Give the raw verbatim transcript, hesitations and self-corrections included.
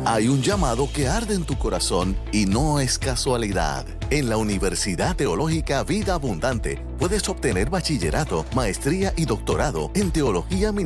Hay un llamado que arde en tu corazón y no es casualidad. En la Universidad Teológica Vida Abundante puedes obtener bachillerato, maestría y doctorado en teología ministerial